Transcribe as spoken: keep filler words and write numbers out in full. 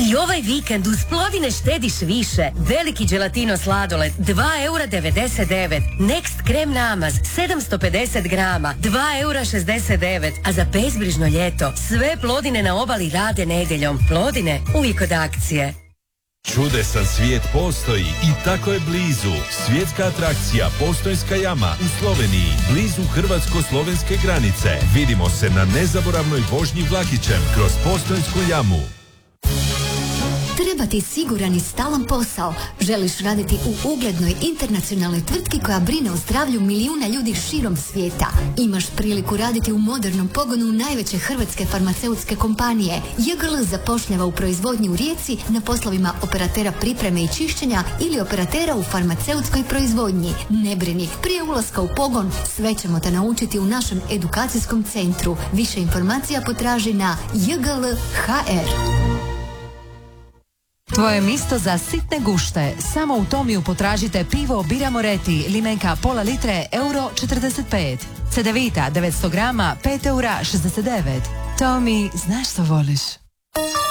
I ovaj vikend uz Plodine štediš više. Veliki Gelatino sladoled dva eura devedeset devet. Next krem namaz sedamsto pedeset grama dva eura šezdeset devet. A za bezbrižno ljeto sve Plodine na obali rade nedjeljom. Plodine uvijek od akcije. Čudesan svijet postoji i tako je blizu. Svjetska atrakcija Postojnska jama u Sloveniji, blizu hrvatsko-slovenske granice. Vidimo se na nezaboravnoj vožnji vlakićem kroz Postojnsku jamu. Treba ti siguran i stalan posao. Želiš raditi u uglednoj internacionalnoj tvrtki koja brine o zdravlju milijuna ljudi širom svijeta. Imaš priliku raditi u modernom pogonu najveće hrvatske farmaceutske kompanije. J G L zapošljava u proizvodnji u Rijeci na poslovima operatera pripreme i čišćenja ili operatera u farmaceutskoj proizvodnji. Ne brini, prije ulaska u pogon sve ćemo te naučiti u našem edukacijskom centru. Više informacija potraži na j g l punto h r. Tvoje misto za sitne gušte. Samo u Tomiju potražite pivo Birra Moretti, limenka pola litre, euro četrdeset pet. Cedevita devetsto grama, pet eura šezdeset devet. Tomi, znaš što voliš?